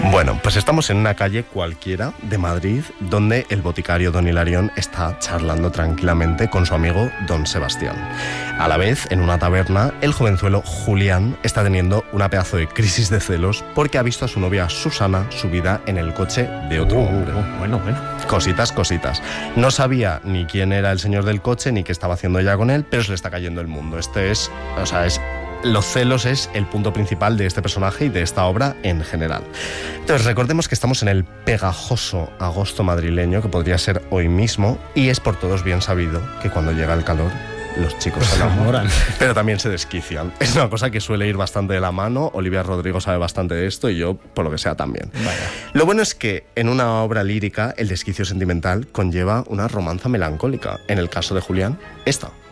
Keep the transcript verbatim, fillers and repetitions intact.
Bueno, pues estamos en una calle cualquiera de Madrid donde el boticario don Hilarión está charlando tranquilamente con su amigo don Sebastián. A la vez, en una taberna, el jovenzuelo Julián está teniendo una pedazo de crisis de celos porque ha visto a su novia Susana subida en el coche de otro uh, hombre. Uh, bueno, bueno. Cositas, cositas. No sabía ni quién era el señor del coche ni qué estaba haciendo ella con él, pero se le está cayendo el mundo. Este es, o sea, es... Los celos es el punto principal de este personaje y de esta obra en general. Entonces, recordemos que estamos en el pegajoso agosto madrileño, que podría ser hoy mismo, y es por todos bien sabido que cuando llega el calor, los chicos se enamoran, pero también se desquician. Es una cosa que suele ir bastante de la mano. Olivia Rodrigo sabe bastante de esto y yo, por lo que sea, también. Vaya. Lo bueno es que en una obra lírica el desquicio sentimental conlleva una romanza melancólica. En el caso de Julián, esta.